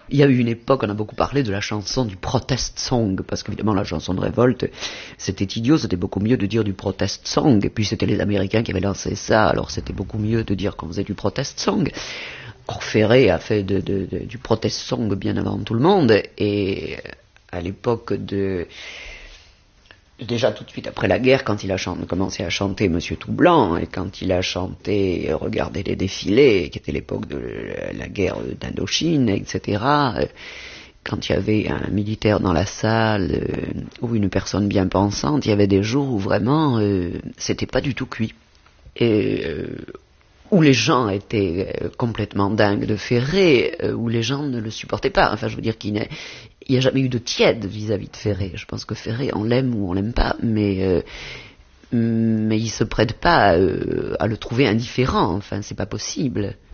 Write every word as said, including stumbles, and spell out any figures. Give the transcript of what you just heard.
Il y a eu une époque, on a beaucoup parlé de la chanson du protest song, parce qu'évidemment la chanson de révolte, c'était idiot, c'était beaucoup mieux de dire du protest song, et puis c'était les Américains qui avaient lancé ça, alors c'était beaucoup mieux de dire qu'on faisait du protest song. Or Ferré a fait de, de, de, du protest song bien avant tout le monde, et à l'époque de... Déjà tout de suite après la guerre, quand il a chanté, commencé à chanter Monsieur Tout Blanc, et quand il a chanté Regardez les défilés, qui était l'époque de la guerre d'Indochine, et cetera, quand il y avait un militaire dans la salle, ou une personne bien pensante, il y avait des jours où vraiment, euh, c'était pas du tout cuit. Et... Euh, où les gens étaient complètement dingues de Ferré, où les gens ne le supportaient pas. Enfin, je veux dire qu'il n'y a, il n'y a jamais eu de tiède vis-à-vis de Ferré. Je pense que Ferré, on l'aime ou on l'aime pas, mais, euh, mais il se prête pas euh, à le trouver indifférent. Enfin, c'est pas possible.